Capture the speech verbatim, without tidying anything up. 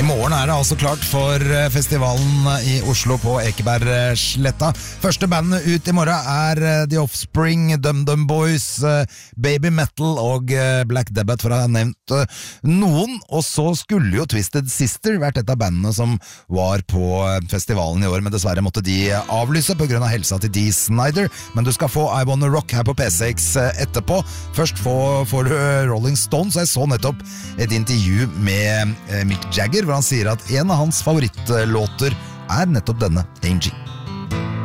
I morgen er det altså klart for festivalen i Oslo på Ekebergsletta. Første bandet ut i morgen er The Offspring, Dum Dum Boys, Baby Metal og Black Debbath, for å ha nevnt noen. Og så skulle jo Twisted Sister vært et av bandene som var på festivalen i år, men dessverre måtte de avlyse på grunn av helsa til Dee Snider. Men du skal få I Wanna Rock her på P seks etterpå. Først får du Rolling Stones, og jeg så nettopp et intervju med Mick Jagger, hvor han sier at en av hans favorittlåter er nettopp denne, Angie.